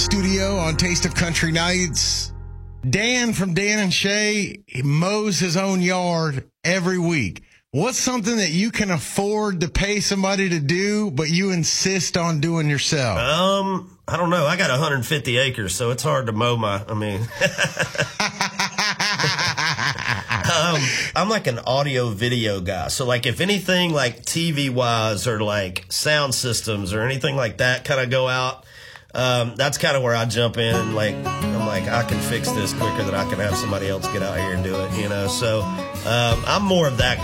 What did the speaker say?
Studio on Taste of Country Nights. Dan from Dan and Shay, he mows his own yard every week. What's something that you can afford to pay somebody to do, but you insist on doing yourself? I don't know. I got 150 acres, so it's hard to mow I'm like an audio video guy. So like if anything like TV wise or like sound systems or anything like that kind of go out, that's kind of where I jump in and like, I'm like, I can fix this quicker than I can have somebody else get out here and do it, you know? So, I'm more of that